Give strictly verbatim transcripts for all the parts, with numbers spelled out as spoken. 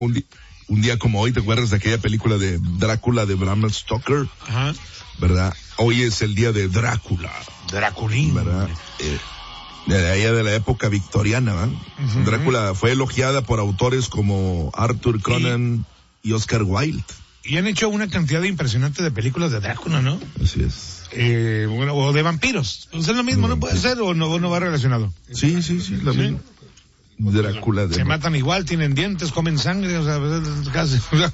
Un, di- un día como hoy, ¿te acuerdas de aquella película de Drácula de Bram Stoker? Ajá. ¿Verdad? Hoy es el día de Drácula. Draculín. ¿Verdad? Eh, de allá de la época victoriana, ¿verdad? Uh-huh. Drácula fue elogiada por autores como Arthur Conan y, y Oscar Wilde. Y han hecho una cantidad impresionante de películas de Drácula, ¿no? Así es. Eh, bueno, o de vampiros. Pues es lo mismo, ¿no puede ser? ¿O no, o no va relacionado? Sí, sí, sí, lo ¿Sí? mismo. Drácula de... Se matan igual, tienen dientes, comen sangre, o sea, casi, o sea,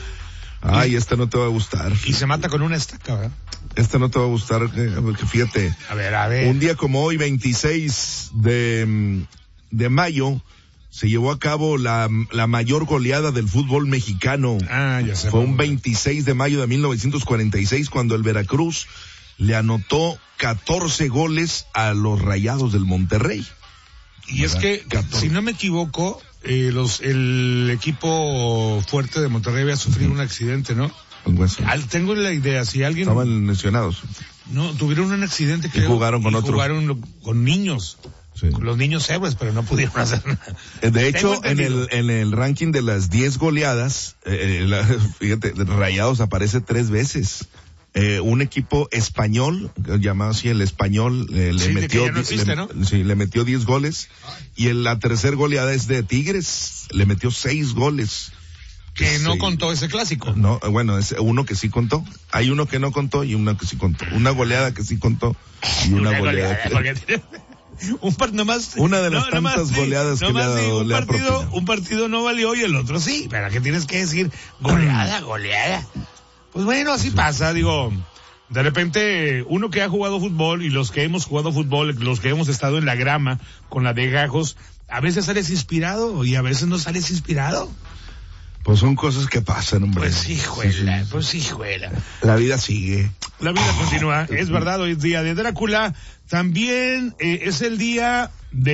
Ay, esta no te va a gustar. y se mata con una estaca, ¿verdad? Esta no te va a gustar, eh, porque fíjate. A ver, a ver. Un día como hoy, veintiséis de, de mayo, se llevó a cabo la, la mayor goleada del fútbol mexicano. Ah, ya sé. Fue un veintiséis de mayo de mil novecientos cuarenta y seis cuando el Veracruz le anotó catorce goles a los Rayados del Monterrey. Y es que, catorce. si no me equivoco, eh, los, el equipo fuerte de Monterrey había sufrido un accidente, ¿no? Al, tengo la idea, si alguien... Estaban lesionados. No, tuvieron un accidente que... Y jugaron con otros. Jugaron con niños. Sí. Con los niños héroes, pero no pudieron hacer nada. De hecho, en el, en el ranking de las diez goleadas, eh, la, fíjate, Rayados aparece tres veces. Eh, un equipo español, llamado así el Español, eh, le Sí, metió, no existe, le, ¿no? sí, le metió diez goles. Y en la tercer goleada es de Tigres, le metió seis goles. Que no Sí. contó ese clásico. No, bueno, es uno que sí contó. Hay uno que no contó y uno que sí contó. Una goleada que sí contó y una, una goleada, goleada que... un par, nomás, una de las no, tantas nomás, goleadas sí, que le ha dado un le ha partido, propinado. un partido no valió y el otro sí, pero que tienes que decir goleada, goleada. Pues bueno, así pasa, digo, de repente uno que ha jugado fútbol y los que hemos jugado fútbol, los que hemos estado en la grama con la de Gajos, a veces sales inspirado y a veces no sales inspirado. Pues son cosas que pasan, hombre. Pues hijuela, sí, sí. pues hijuela. La vida sigue. La vida continúa, es verdad, hoy es día de Drácula. También eh, es el día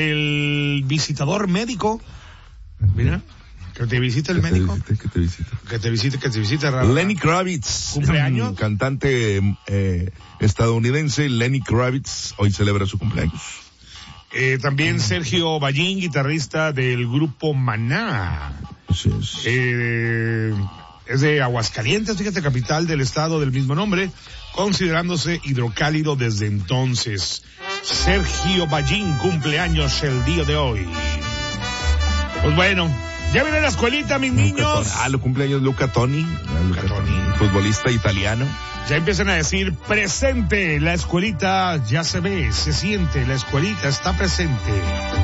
del visitador médico. Mira, que te visite el que médico. Te visite, que te visite. Que te visite, que te visite. Rara. Lenny Kravitz. ¿Cumpleaños? Cantante eh, estadounidense Lenny Kravitz hoy celebra su cumpleaños. Eh, también Sergio Ballín, guitarrista del grupo Maná. Así es. Eh, es de Aguascalientes, fíjate, capital del estado del mismo nombre, considerándose hidrocálido desde entonces. Sergio Ballín cumpleaños el día de hoy. Pues bueno, ya viene la escuelita, mis Luca niños. Toni. Ah, los cumpleaños Luca Toni. Ah, Luca Luca Toni. Toni, futbolista italiano. Ya empiezan a decir, presente, la escuelita ya se ve, se siente, la escuelita está presente.